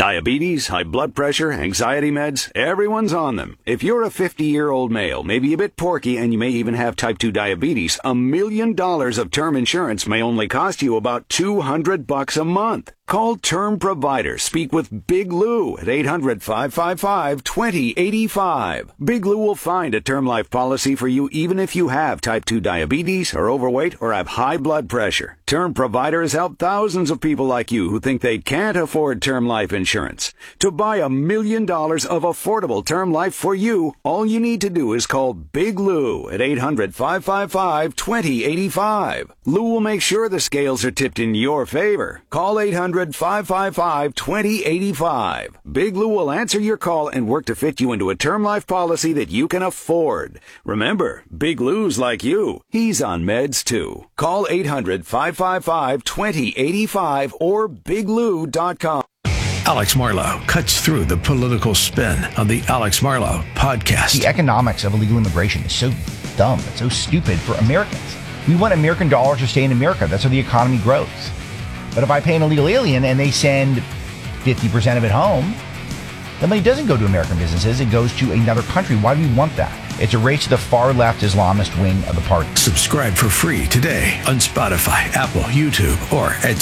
Diabetes, high blood pressure, anxiety meds, everyone's on them. If you're a 50-year-old male, maybe a bit porky, and you may even have type 2 diabetes, $1 million of term insurance may only cost you about $200 a month. Call Term Provider. Speak with Big Lou at 800-555-2085. Big Lou will find a term life policy for you even if you have type 2 diabetes, are overweight, or have high blood pressure. Term Provider has helped thousands of people like you who think they can't afford term life insurance. To buy $1 million of affordable term life for you, all you need to do is call Big Lou at 800-555-2085. Lou will make sure the scales are tipped in your favor. Call 800-555-2085. Big Lou will answer your call and work to fit you into a term life policy that you can afford. Remember, Big Lou's like you. He's on meds too. Call 800-555-2085 or biglou.com. Alex Marlow cuts through the political spin on the Alex Marlow podcast. The economics of illegal immigration is so dumb. It's so stupid for Americans. We want American dollars to stay in America. That's how the economy grows. But if I pay an illegal alien and they send 50% of it home, the money doesn't go to American businesses. It goes to another country. Why do we want that? It's a race to the far-left Islamist wing of the party. Subscribe for free today on Spotify, Apple, YouTube, or at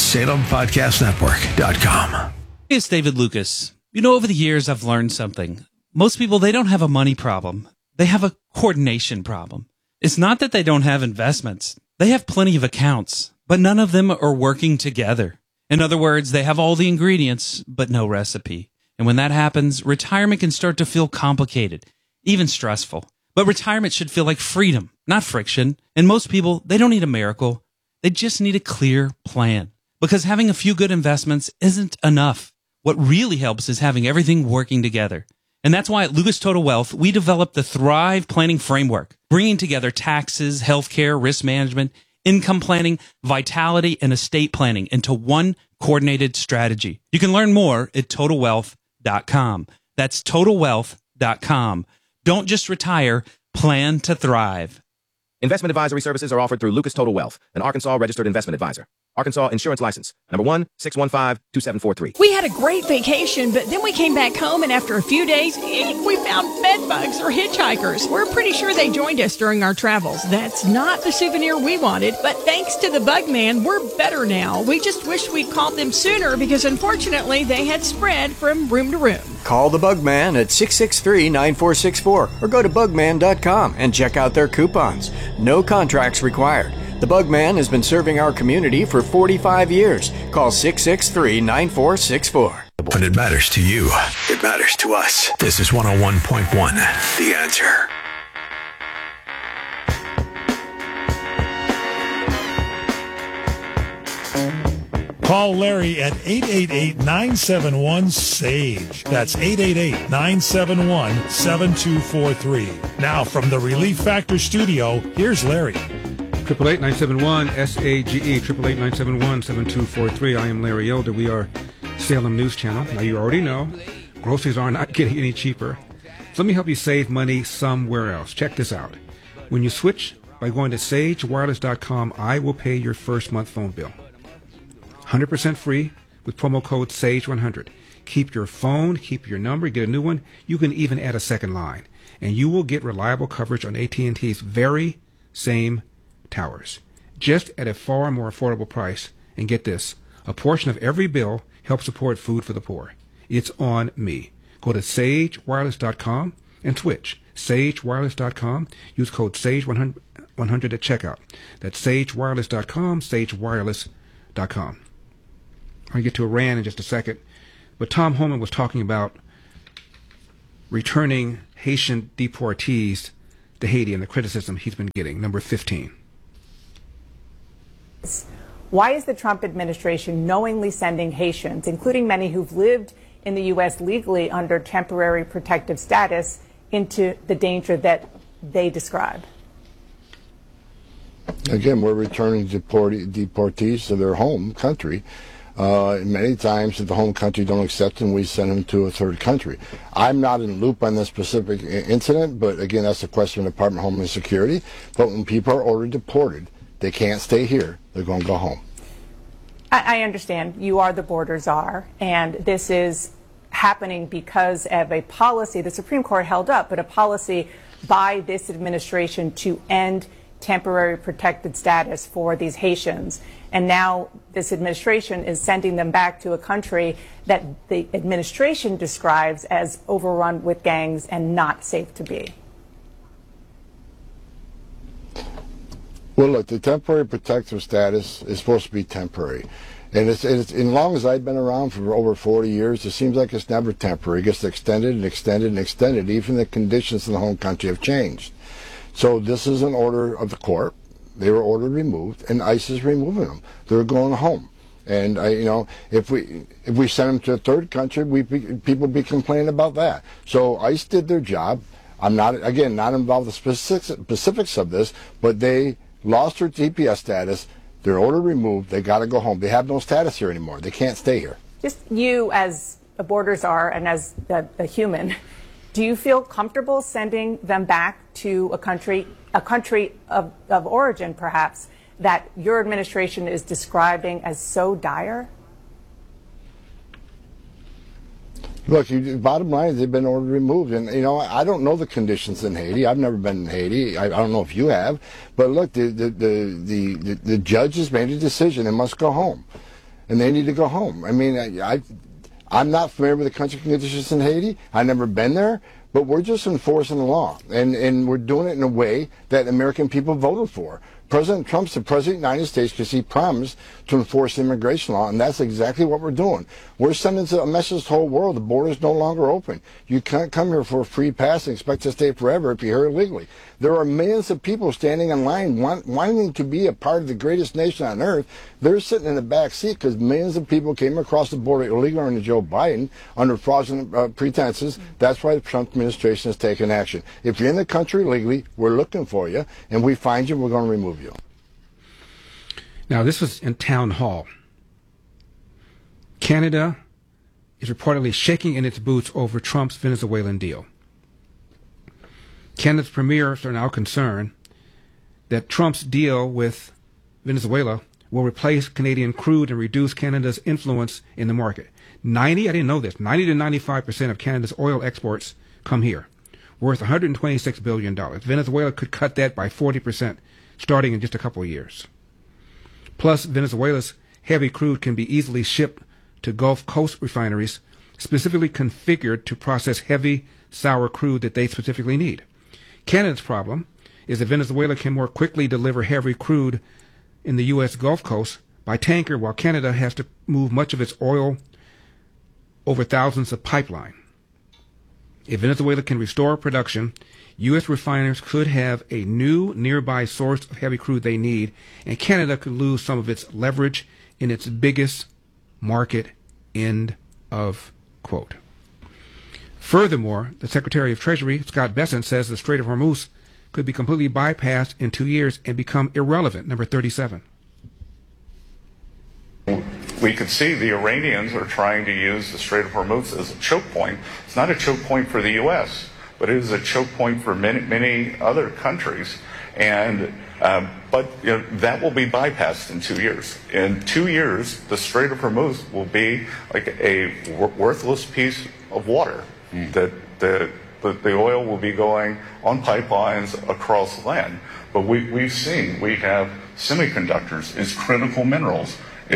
SalemPodcastNetwork.com. Hey, it's David Lucas. You know, over the years, I've learned something. Most people, they don't have a money problem. They have a coordination problem. It's not that they don't have investments. They have plenty of accounts, but none of them are working together. In other words, they have all the ingredients, but no recipe. And when that happens, retirement can start to feel complicated, even stressful. But retirement should feel like freedom, not friction. And most people, they don't need a miracle. They just need a clear plan. Because having a few good investments isn't enough. What really helps is having everything working together. And that's why at Lucas Total Wealth, we developed the Thrive Planning Framework, bringing together taxes, healthcare, risk management, income planning, vitality, and estate planning into one coordinated strategy. You can learn more at TotalWealth.com. That's TotalWealth.com. Don't just retire, plan to thrive. Investment advisory services are offered through Lucas Total Wealth, an Arkansas registered investment advisor. Arkansas Insurance License, number 1-615-2743. We had a great vacation, but then we came back home, and after a few days, we found bed bugs or hitchhikers. We're pretty sure they joined us during our travels. That's not the souvenir we wanted, but thanks to the Bug Man, we're better now. We just wish we'd called them sooner because, unfortunately, they had spread from room to room. Call the Bug Man at 663-9464 or go to bugman.com and check out their coupons. No contracts required. The Bug Man has been serving our community for 45 years. Call 663-9464. When it matters to you, it matters to us. This is 101.1, The Answer. Call Larry at 888-971-SAGE. That's 888-971-7243. Now from the Relief Factor studio, here's Larry. 888-971-SAGE, 888-971-7243. I am Larry Elder. We are Salem News Channel. Now, you already know, groceries are not getting any cheaper. So let me help you save money somewhere else. Check this out. When you switch by going to sagewireless.com, I will pay your first month phone bill. 100% free with promo code SAGE100. Keep your phone, keep your number, get a new one. You can even add a second line. And you will get reliable coverage on AT&T's very same towers, just at a far more affordable price. And get this, a portion of every bill helps support food for the poor. It's on me. Go to sagewireless.com and switch. sagewireless.com. Use code SAGE100 at checkout. That's sagewireless.com, sagewireless.com. I'll get to Iran in just a second. But Tom Homan was talking about returning Haitian deportees to Haiti and the criticism he's been getting. Number 15. Why is the Trump administration knowingly sending Haitians, including many who've lived in the U.S. legally under temporary protective status, into the danger that they describe? Again, we're returning deportees to their home country. Many times, if the home country don't accept them, we send them to a third country. I'm not in the loop on this specific incident, but again, that's a question of the Department of Homeland Security. But when people are ordered deported, they can't stay here. They're going to go home. I understand. You are the border czar, and this is happening because of a policy the Supreme Court held up, but a policy by this administration to end temporary protected status for these Haitians. And now this administration is sending them back to a country that the administration describes as overrun with gangs and not safe to be. Well, look, the temporary protective status is supposed to be temporary. And it's as long as I've been around for over 40 years, it seems like it's never temporary. It gets extended and extended and extended. Even the conditions in the home country have changed. So this is an order of the court. They were ordered removed, and ICE is removing them. They're going home. And if we send them to a third country, people be complaining about that. So ICE did their job. I'm not involved in the specifics of this, but they lost their TPS status. They're ordered removed. They got to go home. They have no status here anymore. They can't stay here. Just you, as a border czar and as a human, do you feel comfortable sending them back to a country of origin, perhaps, that your administration is describing as so dire? Look, bottom line is they've been ordered removed. And, I don't know the conditions in Haiti. I've never been in Haiti. I don't know if you have. But, look, the judge has made a decision. They must go home. And they need to go home. I mean, I'm not familiar with the country conditions in Haiti. I've never been there. But we're just enforcing the law. And we're doing it in a way that American people voted for. President Trump's the president of the United States because he promised to enforce the immigration law, and that's exactly what we're doing. We're sending a message to the whole world. The border is no longer open. You can't come here for a free pass and expect to stay forever if you're here illegally. There are millions of people standing in line wanting to be a part of the greatest nation on earth. They're sitting in the back seat because millions of people came across the border illegally under Joe Biden under fraudulent pretenses. That's why the Trump administration has taken action. If you're in the country illegally, we're looking for you, and we find you, we're going to remove you. Now, this was in Town Hall. Canada is reportedly shaking in its boots over Trump's Venezuelan deal. Canada's premiers are now concerned that Trump's deal with Venezuela will replace Canadian crude and reduce Canada's influence in the market. I didn't know this, 90 to 95% of Canada's oil exports come here, worth $126 billion. Venezuela could cut that by 40% starting in just a couple of years. Plus, Venezuela's heavy crude can be easily shipped to Gulf Coast refineries, specifically configured to process heavy, sour crude that they specifically need. Canada's problem is that Venezuela can more quickly deliver heavy crude in the U.S. Gulf Coast by tanker, while Canada has to move much of its oil over thousands of pipelines. If Venezuela can restore production, U.S. refiners could have a new nearby source of heavy crude they need, and Canada could lose some of its leverage in its biggest market, end of quote. Furthermore, the Secretary of Treasury, Scott Bessent, says the Strait of Hormuz could be completely bypassed in 2 years and become irrelevant, number 37. We could see the Iranians are trying to use the Strait of Hormuz as a choke point. It's not a choke point for the U.S., but it is a choke point for many other countries. And but that will be bypassed in 2 years. In 2 years, the Strait of Hormuz will be like a worthless piece of water. That the oil will be going on pipelines across land. But we've seen we have semiconductors as critical minerals.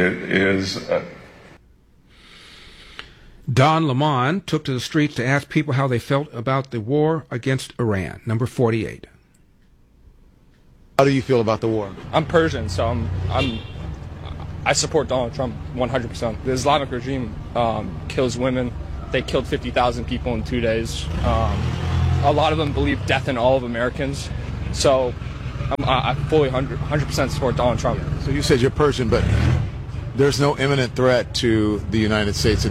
Don Lemon took to the streets to ask people how they felt about the war against Iran. Number 48. How do you feel about the war? I'm Persian, so I support Donald Trump 100%. The Islamic regime kills women. They killed 50,000 people in 2 days. A lot of them believe death in all of Americans. So I fully 100% support Donald Trump. So you said you're Persian, but there's no imminent threat to the United States, and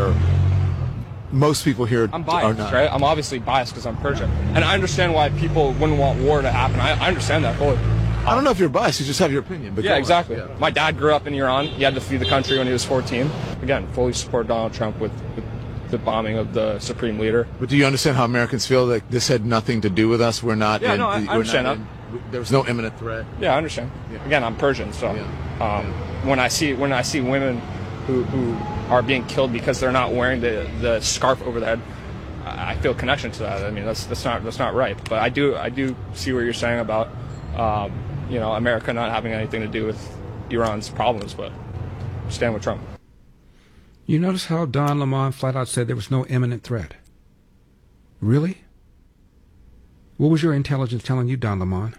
most people here I'm biased, are not. Right? I'm obviously biased because I'm Persian. And I understand why people wouldn't want war to happen. I understand that fully. I don't know if you're biased, you just have your opinion. But yeah, exactly. Yeah. My dad grew up in Iran. He had to flee the country when he was 14. Again, fully support Donald Trump with the bombing of the supreme leader. But do you understand how Americans feel like this had nothing to do with us? We're not. Yeah, I understand that. There was no imminent threat. Yeah, I understand. Yeah. Again, I'm Persian, so when I see women who are being killed because they're not wearing the scarf over their head, I feel a connection to that. I mean, that's not right. But I do see what you're saying about America not having anything to do with Iran's problems, but stand with Trump. You notice how Don Lemon flat out said there was no imminent threat? Really? What was your intelligence telling you, Don Lemon?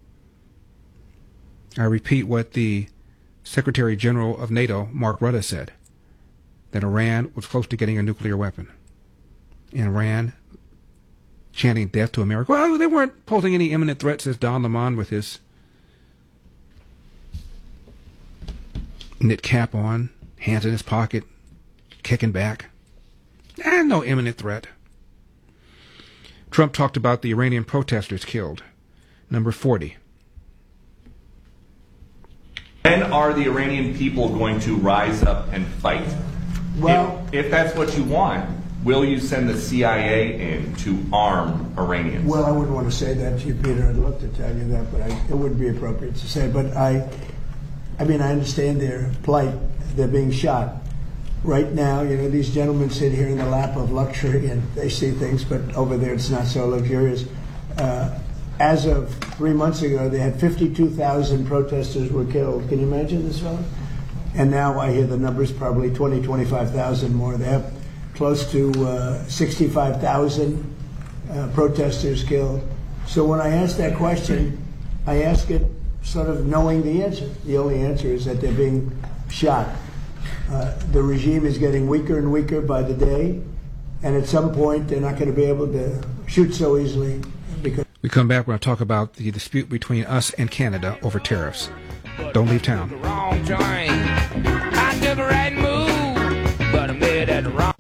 I repeat what the Secretary General of NATO, Mark Rutte, said, that Iran was close to getting a nuclear weapon. And Iran chanting death to America. Well, they weren't posing any imminent threat, says Don Lemon with his knit cap on, hands in his pocket, kicking back. No imminent threat. Trump talked about the Iranian protesters killed. Number 40. When are the Iranian people going to rise up and fight? Well, if that's what you want, will you send the CIA in to arm Iranians? Well, I wouldn't want to say that to you, Peter. I'd love to tell you that, but it wouldn't be appropriate to say. But I understand their plight. They're being shot. Right now, these gentlemen sit here in the lap of luxury and they see things, but over there it's not so luxurious. As of 3 months ago, they had 52,000 protesters were killed. Can you imagine this, fellow? And now I hear the numbers probably 20, 25,000 more. They have close to 65,000 protesters killed. So when I ask that question, I ask it sort of knowing the answer. The only answer is that they're being shot. The regime is getting weaker and weaker by the day, and at some point they're not going to be able to shoot so easily. Because we come back, we're going to talk about the dispute between us and Canada over tariffs. Don't leave town. I took a right move, but I made that wrong.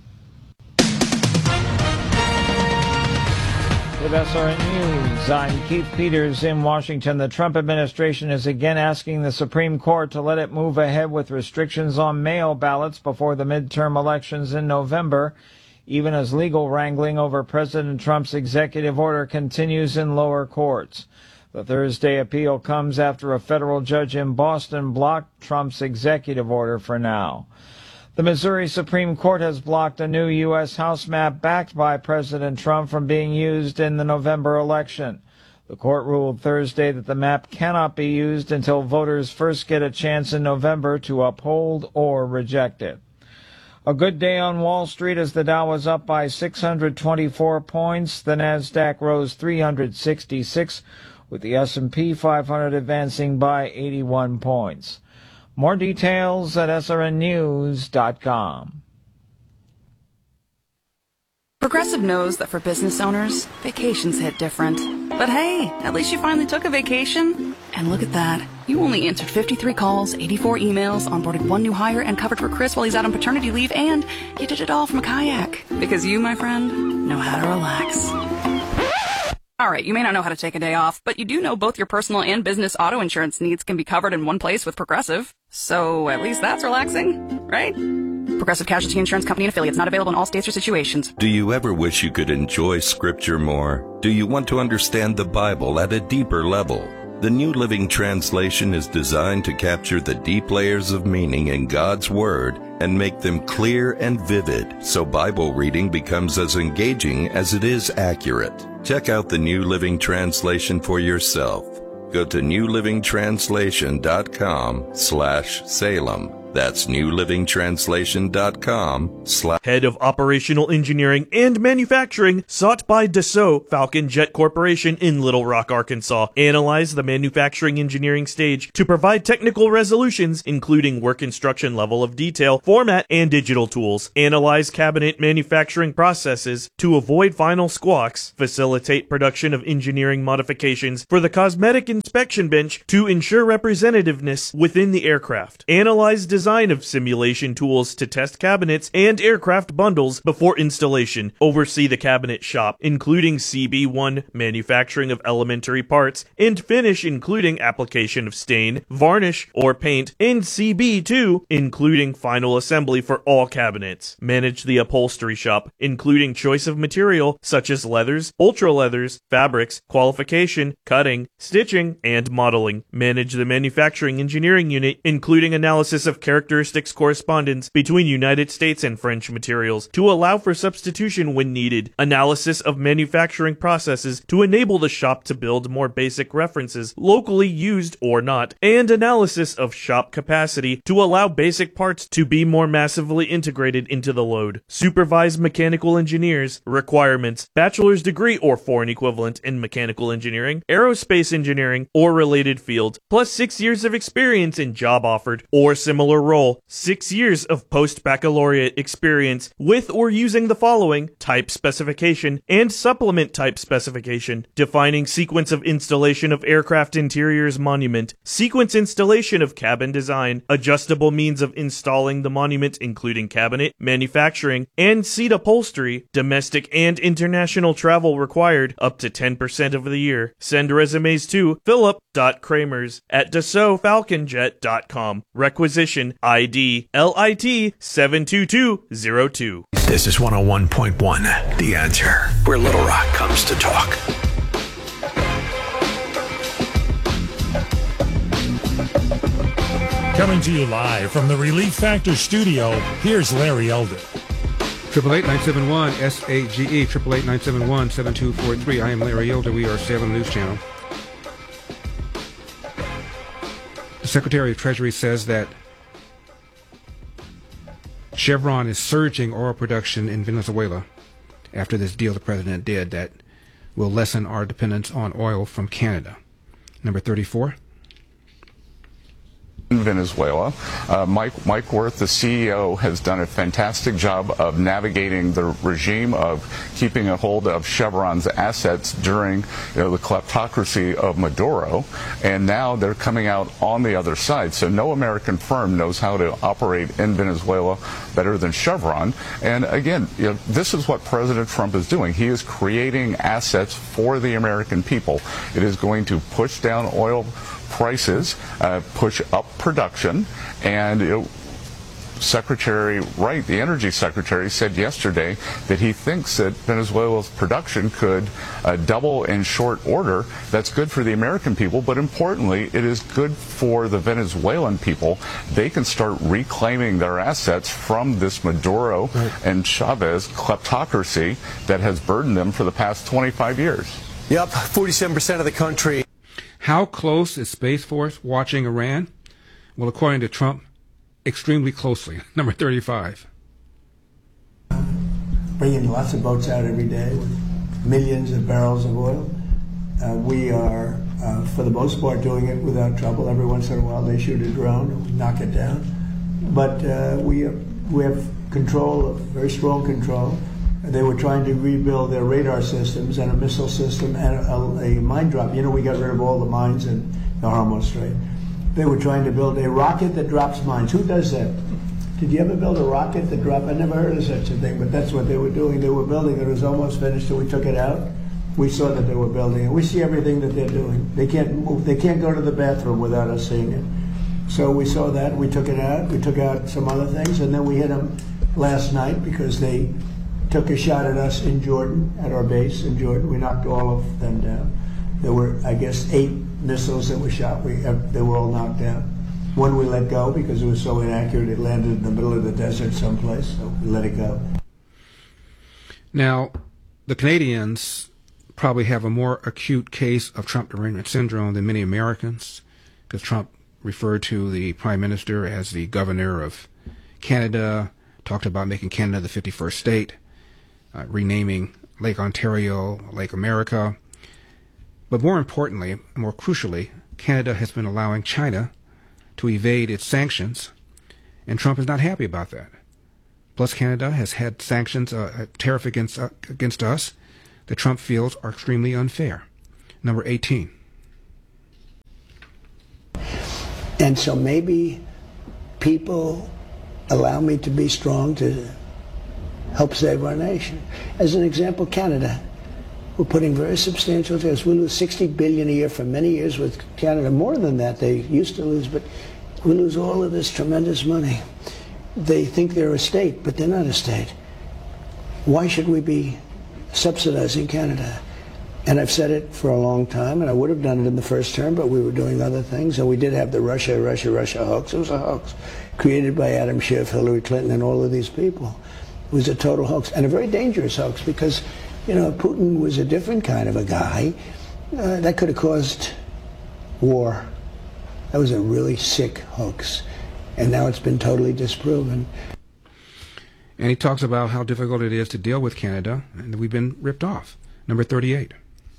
With SRN News, I'm Keith Peters in Washington. The Trump administration is again asking the Supreme Court to let it move ahead with restrictions on mail ballots before the midterm elections in November, even as legal wrangling over President Trump's executive order continues in lower courts. The Thursday appeal comes after a federal judge in Boston blocked Trump's executive order for now. The Missouri Supreme Court has blocked a new U.S. House map backed by President Trump from being used in the November election. The court ruled Thursday that the map cannot be used until voters first get a chance in November to uphold or reject it. A good day on Wall Street as the Dow was up by 624 points. The Nasdaq rose 366, with the S&P 500 advancing by 81 points. More details at srnnews.com. Progressive knows that for business owners, vacations hit different. But hey, at least you finally took a vacation. And look at that. You only answered 53 calls, 84 emails, onboarded one new hire, and covered for Chris while he's out on paternity leave, and you did it all from a kayak. Because you, my friend, know how to relax. All right, you may not know how to take a day off, but you do know both your personal and business auto insurance needs can be covered in one place with Progressive. So at least that's relaxing, right? Progressive Casualty Insurance Company and affiliates, not available in all states or situations. Do you ever wish you could enjoy Scripture more? Do you want to understand the Bible at a deeper level? The New Living Translation is designed to capture the deep layers of meaning in God's Word and make them clear and vivid, so Bible reading becomes as engaging as it is accurate. Check out the New Living Translation for yourself. Go to newlivingtranslation.com/Salem. That's newlivingtranslation.com/ Head of Operational Engineering and Manufacturing sought by Dassault Falcon Jet Corporation in Little Rock, Arkansas. Analyze the manufacturing engineering stage to provide technical resolutions, including work instruction level of detail, format, and digital tools. Analyze cabinet manufacturing processes to avoid final squawks. Facilitate production of engineering modifications for the cosmetic inspection bench to ensure representativeness within the aircraft. Analyze design of simulation tools to test cabinets and aircraft bundles before installation. Oversee the cabinet shop, including CB1, manufacturing of elementary parts, and finish, including application of stain, varnish, or paint, and CB2, including final assembly for all cabinets. Manage the upholstery shop, including choice of material such as leathers, ultra leathers, fabrics, qualification, cutting, stitching, and modeling. Manage the manufacturing engineering unit, including analysis of characteristics correspondence between United States and French materials to allow for substitution when needed, analysis of manufacturing processes to enable the shop to build more basic references, locally used or not, and analysis of shop capacity to allow basic parts to be more massively integrated into the load. Supervised mechanical engineers. Requirements: bachelor's degree or foreign equivalent in mechanical engineering, aerospace engineering, or related field, plus 6 years of experience in job offered or similar role, 6 years of post-baccalaureate experience with or using the following: type specification and supplement type specification, defining sequence of installation of aircraft interiors monument, sequence installation of cabin design, adjustable means of installing the monument including cabinet, manufacturing, and seat upholstery, domestic and international travel required up to 10% of the year. Send resumes to philip.kramers@DassaultFalconJet.com. Requisition ID LIT 72202. This is 101.1 The Answer, where Little Rock comes to talk. Coming to you live from the Relief Factor studio, here's Larry Elder. 888-971-SAGE, 888-971-7243. I am Larry Elder. We are Salem News Channel. The Secretary of Treasury says that Chevron is surging oil production in Venezuela after this deal the president did that will lessen our dependence on oil from Canada. Number 34. In Venezuela, Mike Wirth, the CEO, has done a fantastic job of navigating the regime of keeping a hold of Chevron's assets during the kleptocracy of Maduro, and now they're coming out on the other side. So no American firm knows how to operate in Venezuela better than Chevron. And again, this is what President Trump is doing. He is creating assets for the American people. It is going to push down oil prices, push up production, and Secretary Wright, the Energy Secretary, said yesterday that he thinks that Venezuela's production could double in short order. That's good for the American people, but importantly, it is good for the Venezuelan people. They can start reclaiming their assets from this Maduro and Chavez kleptocracy that has burdened them for the past 25 years. Yep, 47% of the country. How close is Space Force watching Iran? Well, according to Trump, extremely closely. Number 35. Bringing lots of boats out every day with millions of barrels of oil. We are, for the most part, doing it without trouble. Every once in a while they shoot a drone and we knock it down. But we have control, very strong control. They were trying to rebuild their radar systems and a missile system and a mine drop. You know, we got rid of all the mines in the Hormuz Strait. They were trying to build a rocket that drops mines. Who does that? Did you ever build a rocket that dropped? I never heard of such a thing, but that's what they were doing. They were building it. It was almost finished, so we took it out. We saw that they were building it. We see everything that they're doing. They can't move. They can't go to the bathroom without us seeing it. So we saw that. We took it out. We took out some other things, and then we hit them last night because they took a shot at us in Jordan, at our base in Jordan. We knocked all of them down. There were, I guess, 8 missiles that were shot. They were all knocked down. One we let go because it was so inaccurate. It landed in the middle of the desert someplace, so we let it go. Now, the Canadians probably have a more acute case of Trump derangement syndrome than many Americans, because Trump referred to the Prime Minister as the governor of Canada, talked about making Canada the 51st state, renaming Lake Ontario Lake America. But more importantly, more crucially, Canada has been allowing China to evade its sanctions, and Trump is not happy about that. Plus, Canada has had sanctions, a tariff against us that Trump feels are extremely unfair. Number 18. And so maybe people allow me to be strong to help save our nation. As an example, Canada. We're putting very substantial tariffs. We lose $60 billion a year for many years with Canada. More than that they used to lose, but we lose all of this tremendous money. They think they're a state, but they're not a state. Why should we be subsidizing Canada? And I've said it for a long time, and I would have done it in the first term, but we were doing other things. And we did have the Russia hoax. It was a hoax created by Adam Schiff, Hillary Clinton, and all of these people. It was a total hoax, and a very dangerous hoax, because, you know, Putin was a different kind of a guy. That could have caused war. That was a really sick hoax. And now it's been totally disproven. And he talks about how difficult it is to deal with Canada, and we've been ripped off. Number 38.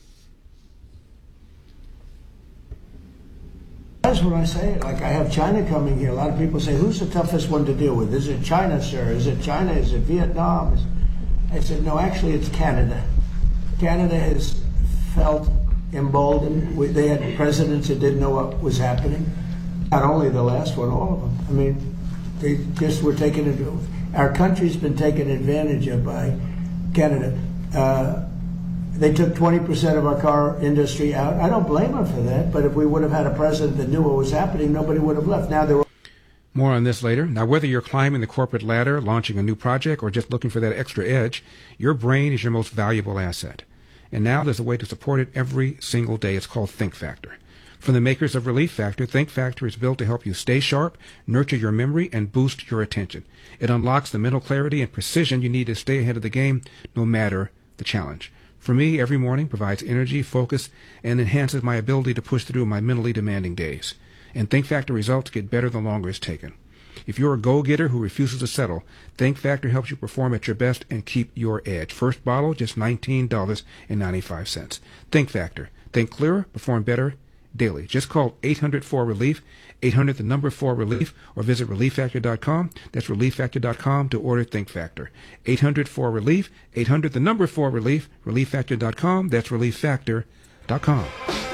That's what I say. Like, I have China coming here. A lot of people say, who's the toughest one to deal with? Is it China, sir? Is it China? Is it Vietnam? I said, no, actually, it's Canada. Canada has felt emboldened. They had presidents that didn't know what was happening. Not only the last one, all of them. I mean, they just were taken into... Our country's been taken advantage of by Canada. They took 20% of our car industry out. I don't blame them for that, but if we would have had a president that knew what was happening, nobody would have left. Now they're... More on this later. Now, whether you're climbing the corporate ladder, launching a new project, or just looking for that extra edge, your brain is your most valuable asset. And now there's a way to support it every single day. It's called Think Factor. From the makers of Relief Factor, Think Factor is built to help you stay sharp, nurture your memory, and boost your attention. It unlocks the mental clarity and precision you need to stay ahead of the game, no matter the challenge. For me, every morning provides energy, focus, and enhances my ability to push through my mentally demanding days. And Think Factor results get better the longer it's taken. If you're a go-getter who refuses to settle, Think Factor helps you perform at your best and keep your edge. First bottle, just $19.95. Think Factor. Think clearer, perform better daily. Just call 800-4-RELIEF, 800-4-RELIEF, or visit ReliefFactor.com. That's ReliefFactor.com to order Think Factor. 800-4-RELIEF, 800-4-RELIEF, ReliefFactor.com. That's ReliefFactor.com.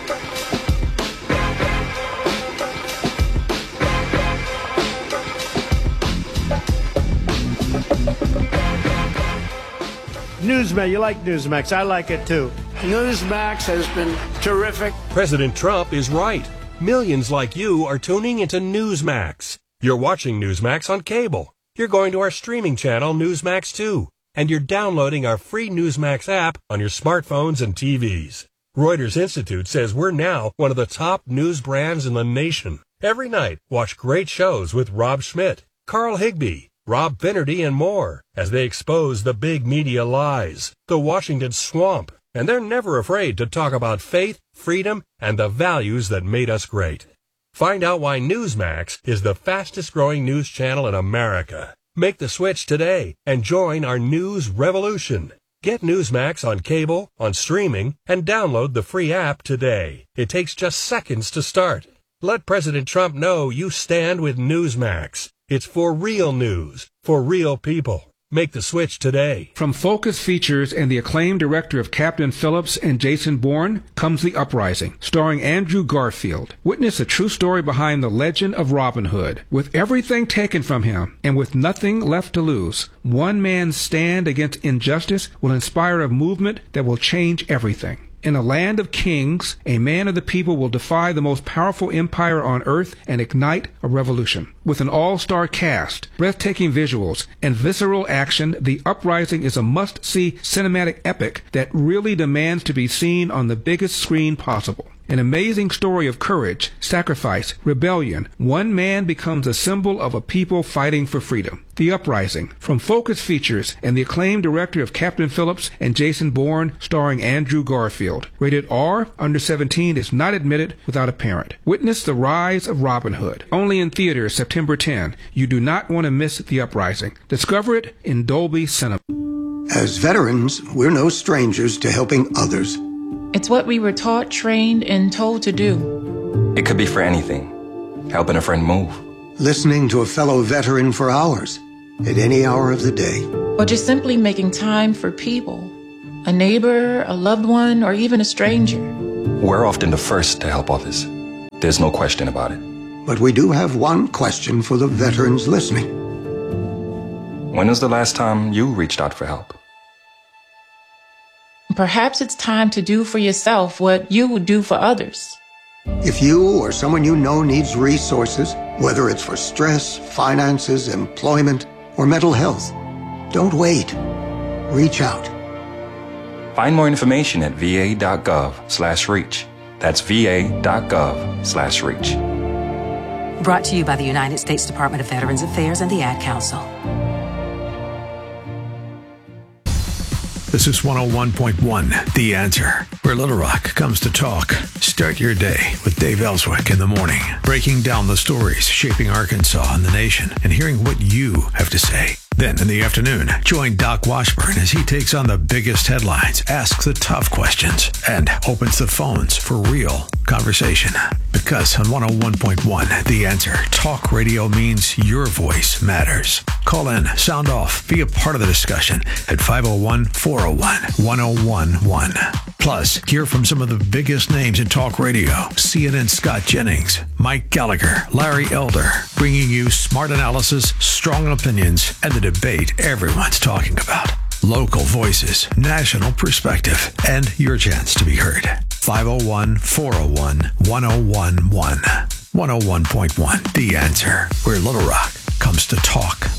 Newsmax, you like Newsmax. I like it too. Newsmax has been terrific. President Trump is right. Millions like you are tuning into Newsmax. You're watching Newsmax on cable. You're going to our streaming channel, Newsmax 2. And you're downloading our free Newsmax app on your smartphones and TVs. Reuters Institute says we're now one of the top news brands in the nation. Every night, watch great shows with Rob Schmidt, Carl Higbie, Rob Finnerty, and more as they expose the big media lies, the Washington swamp, and they're never afraid to talk about faith, freedom, and the values that made us great. Find out why Newsmax is the fastest growing news channel in America. Make the switch today and join our news revolution. Get Newsmax on cable, on streaming, and download the free app today. It takes just seconds to start. Let President Trump know you stand with Newsmax. It's for real news, for real people. Make the switch today. From Focus Features and the acclaimed director of Captain Phillips and Jason Bourne comes The Uprising, starring Andrew Garfield. Witness a true story behind the legend of Robin Hood. With everything taken from him and with nothing left to lose, one man's stand against injustice will inspire a movement that will change everything. In a land of kings, a man of the people will defy the most powerful empire on earth and ignite a revolution. With an all-star cast, breathtaking visuals, and visceral action, The Uprising is a must-see cinematic epic that really demands to be seen on the biggest screen possible. An amazing story of courage, sacrifice, rebellion. One man becomes a symbol of a people fighting for freedom. The Uprising, from Focus Features and the acclaimed director of Captain Phillips and Jason Bourne, starring Andrew Garfield. Rated R, under 17, is not admitted without a parent. Witness the rise of Robin Hood. Only in theaters September 10. You do not want to miss The Uprising. Discover it in Dolby Cinema. As veterans, we're no strangers to helping others. It's what we were taught, trained, and told to do. It could be for anything. Helping a friend move. Listening to a fellow veteran for hours, at any hour of the day. Or just simply making time for people. A neighbor, a loved one, or even a stranger. We're often the first to help others. There's no question about it. But we do have one question for the veterans listening. When was the last time you reached out for help? Perhaps it's time to do for yourself what you would do for others. If you or someone you know needs resources, whether it's for stress, finances, employment, or mental health, don't wait. Reach out. Find more information at va.gov/reach. That's va.gov/reach. Brought to you by the United States Department of Veterans Affairs and the Ad Council. This is 101.1 The Answer, where Little Rock comes to talk. Start your day with Dave Ellswick in the morning, breaking down the stories shaping Arkansas and the nation and hearing what you have to say. Then in the afternoon, join Doc Washburn as he takes on the biggest headlines, asks the tough questions, and opens the phones for real conversation. Because on 101.1 The Answer, talk radio means your voice matters. Call in, sound off, be a part of the discussion at 501-401-1011. Plus, hear from some of the biggest names in talk radio. CNN Scott Jennings, Mike Gallagher, Larry Elder, bringing you smart analysis, strong opinions, and the debate everyone's talking about. Local voices, national perspective, and your chance to be heard. 501-401-1011. 101.1 The Answer, where Little Rock comes to talk.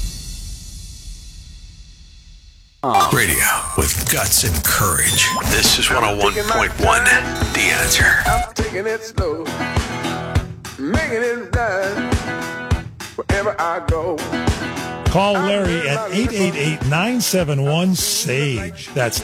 Radio with guts and courage. This is 101.1 The Answer. I'm taking it slow, making it done wherever I go. Call Larry at 888-971-SAGE. That's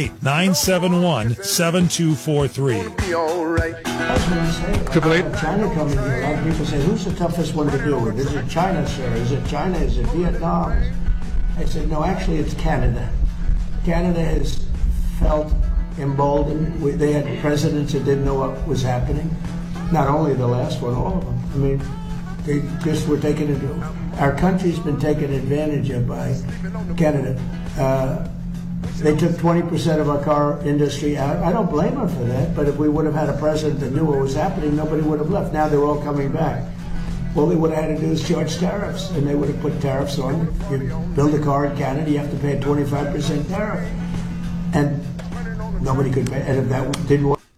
888-971-7243. Be all right. Triple Eight. China coming here. A lot of people say, who's the toughest one to deal with? Is it China, sir? Is it China? Is it Vietnam? I said, no, actually it's Canada. Canada has felt emboldened. They had presidents that didn't know what was happening. Not only the last one, all of them. I mean, they just were taken into. Our country's been taken advantage of by Canada. They took 20% of our car industry out. I don't blame them for that, but if we would have had a president that knew what was happening, nobody would have left. Now they're all coming back. All they would have had to do is charge tariffs, and they would have put tariffs on. You build a car in Canada, you have to pay a 25% tariff. And nobody could pay, and if that didn't work.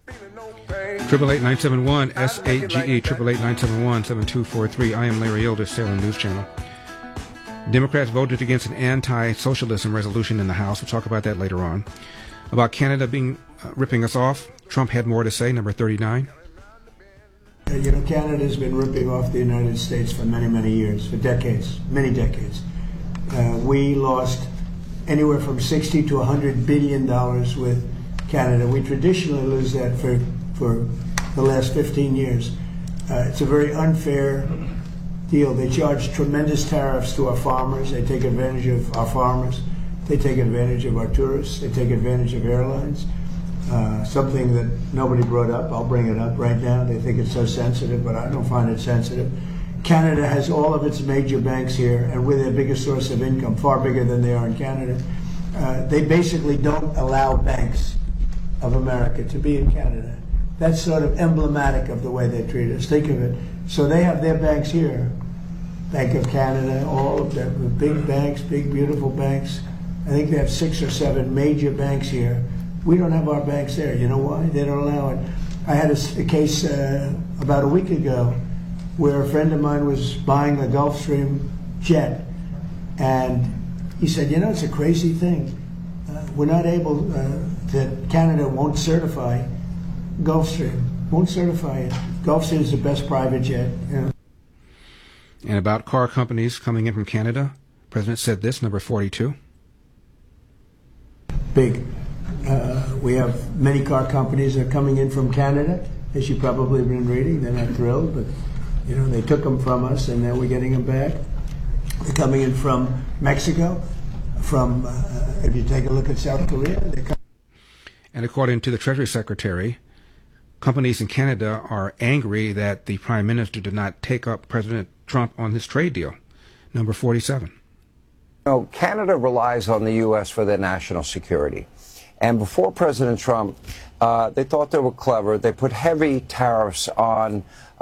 888-971-SAGE, 888-971-7243. I am Larry Elder, Salem News Channel. Democrats voted against an anti-socialism resolution in the House. We'll talk about that later on. About Canada ripping us off, Trump had more to say, number 39. You know, Canada's been ripping off the United States for many, many years, for decades, many decades. We lost anywhere from $60 to $100 billion with Canada. We traditionally lose that for the last 15 years. It's a very unfair deal. They charge tremendous tariffs to our farmers. They take advantage of our farmers. They take advantage of our tourists. They take advantage of airlines. Something that nobody brought up. I'll bring it up right now. They think it's so sensitive, but I don't find it sensitive. Canada has all of its major banks here, and we're their biggest source of income, far bigger than they are in Canada. They basically don't allow banks of America to be in Canada. That's sort of emblematic of the way they treat us. Think of it. So they have their banks here. Bank of Canada, all of them, big banks, big, beautiful banks. I think they have 6 or 7 major banks here. We don't have our banks there. You know why? They don't allow it. I had a case about a week ago where a friend of mine was buying a Gulfstream jet, and he said, you know, it's a crazy thing. We're not able, that Canada won't certify Gulfstream, won't certify it. Gulfstream is the best private jet. You know. And about car companies coming in from Canada, the President said this, number 42. Big. We have many car companies that are coming in from Canada, as you probably have been reading. They're not thrilled, but you know, they took them from us, and now we're getting them back. They're coming in from Mexico, from, if you take a look at South Korea. And according to the Treasury Secretary, companies in Canada are angry that the Prime Minister did not take up President Trump on this trade deal. Number 47. You know, Canada relies on the U.S. for their national security. And before President Trump, they thought they were clever. They put heavy tariffs on